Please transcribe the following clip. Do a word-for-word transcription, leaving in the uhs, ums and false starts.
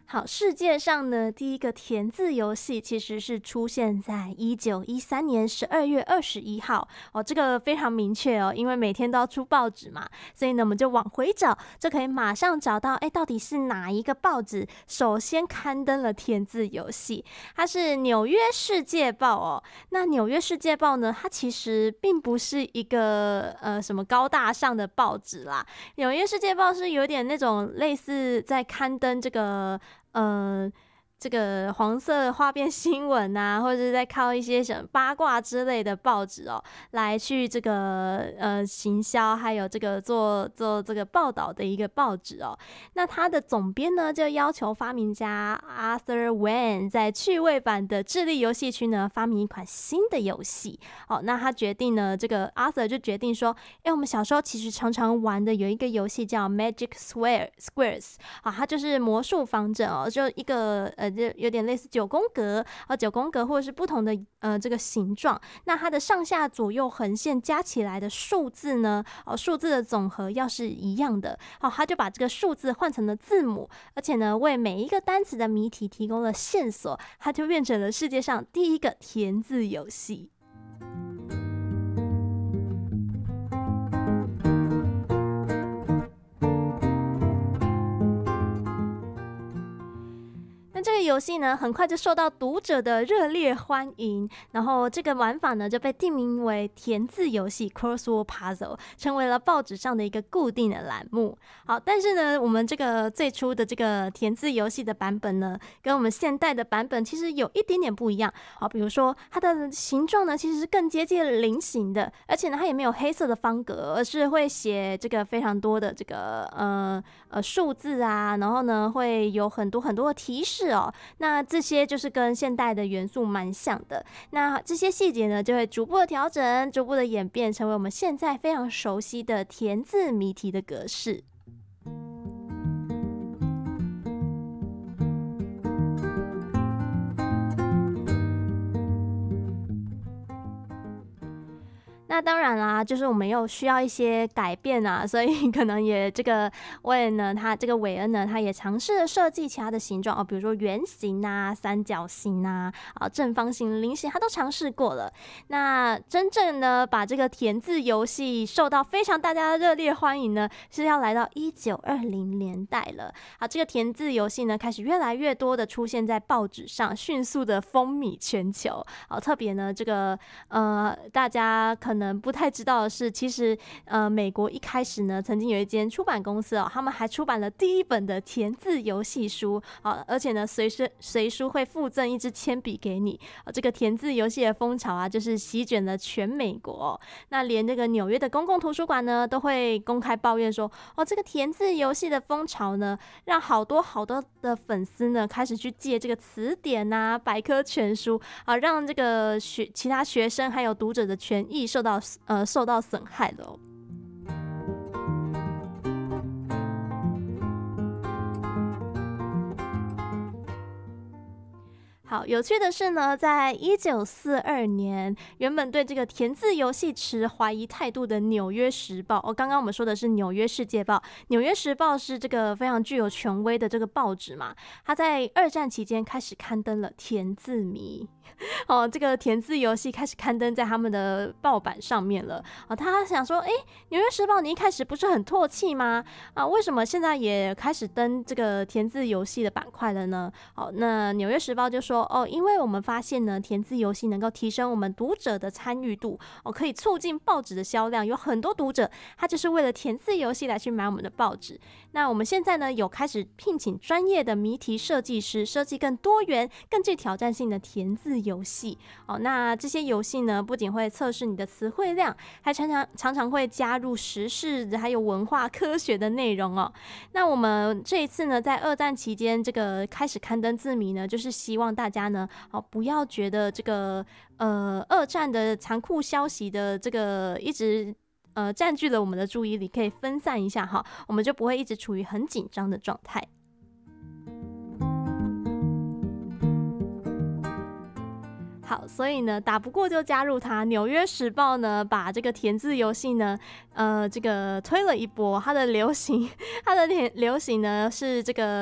好，世界上呢第一个填字游戏其实是出现在一九一三年十二月二十一号哦，这个非常明确哦，因为每天都要出报纸嘛，所以呢我们就往回找，就可以马上找到，哎，到底是哪一个报纸首先刊登了填字游戏？它是《纽约世界报》哦。那《纽约世界报》呢，它其实并不是一个呃什么高大上的报纸啦，《纽约世界报》是有点那种类似在刊登这个。呃，这个黄色花边新闻啊，或者是在靠一些什么八卦之类的报纸哦，来去这个呃行销，还有这个做做这个报道的一个报纸哦。那他的总编呢，就要求发明家 Arthur Wayne 在趣味版的智力游戏区呢，发明一款新的游戏。哦，那他决定呢，这个 Arthur 就决定说，哎，我们小时候其实常常玩的有一个游戏叫 Magic Square Squares 啊，它就是魔术方阵哦，就一个呃，就有点类似九宫格啊，九宫格或者是不同的呃这个形状。那它的上下左右横线加起来的数字呢，哦，数字的总和要是一样的，哦，他就把这个数字换成了字母，而且呢，为每一个单词的谜题提供了线索，它就变成了世界上第一个填字游戏。这个游戏呢，很快就受到读者的热烈欢迎，然后这个玩法呢就被定名为填字游戏 Crossword Puzzle， 成为了报纸上的一个固定的栏目。好，但是呢，我们这个最初的这个填字游戏的版本呢，跟我们现代的版本其实有一点点不一样。好，比如说它的形状呢，其实是更接近菱形的，而且呢，它也没有黑色的方格，而是会写这个非常多的这个呃呃数字啊，然后呢，会有很多很多的提示。那这些就是跟现代的元素蛮像的，那这些细节呢就会逐步的调整，逐步的演变成为我们现在非常熟悉的填字谜题的格式。那当然啦，就是我们又需要一些改变啊，所以可能也这个为呢，他这个韦恩呢，他也尝试了设计其他的形状哦，比如说圆形啊、三角形啊、啊正方形、菱形，他都尝试过了。那真正呢，把这个填字游戏受到非常大家的热烈欢迎呢，是要来到一九二零年代了。好，这个填字游戏呢，开始越来越多的出现在报纸上，迅速的风靡全球。好，特别呢，这个呃，大家可能不太知道的是，其实呃，美国一开始呢，曾经有一间出版公司哦，他们还出版了第一本的填字游戏书啊，而且呢，随书随书会附赠一支铅笔给你。啊，这个填字游戏的风潮啊，就是席卷了全美国哦。那连这个纽约的公共图书馆呢，都会公开抱怨说，哦，这个填字游戏的风潮呢，让好多好多的粉丝呢，开始去借这个词典啊、百科全书啊，让这个学其他学生还有读者的权益受到呃受到损害了哦。好，有趣的是呢，在一九四二年，原本对这个填字游戏持怀疑态度的《纽约时报》哦，刚刚我们说的是《纽约世界报》，《纽约时报》是这个非常具有权威的这个报纸嘛，它在二战期间开始刊登了填字谜。哦，这个填字游戏开始刊登在他们的报版上面了。哦，他想说，哎，《纽约时报》你一开始不是很唾弃吗？啊，为什么现在也开始登这个填字游戏的板块了呢？哦，那《纽约时报》就说，哦，因为我们发现呢，填字游戏能够提升我们读者的参与度，哦，可以促进报纸的销量。有很多读者他就是为了填字游戏来去买我们的报纸。那我们现在呢，有开始聘请专业的谜题设计师，设计更多元、更具挑战性的填字游戏。哦，那这些游戏呢，不仅会测试你的词汇量，还常常常常会加入时事还有文化科学的内容哦。那我们这一次呢，在二战期间这个开始刊登字谜呢，就是希望大家呢，哦，不要觉得这个呃二战的残酷消息的这个一直呃占据了我们的注意力，可以分散一下哈，我们就不会一直处于很紧张的状态。好，所以呢，打不过就加入它。纽约时报呢，把这个填字游戏呢，呃，这个推了一波，它的流行，它的流行呢是这个。